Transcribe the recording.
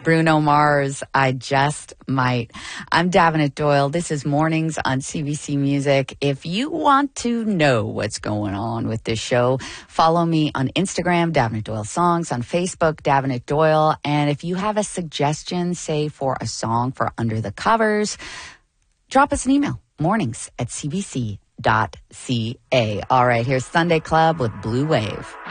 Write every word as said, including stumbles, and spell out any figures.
Bruno Mars, I Just Might. I'm Davenant Doyle. This is Mornings on C B C Music. If you want to know what's going on with this show, follow me on Instagram, Davenant Doyle Songs, on Facebook, Davenant Doyle. And if you have a suggestion, say for a song for Under the Covers, drop us an email, mornings at c b c dot c a. All right, here's Sunday Club with Blue Wave.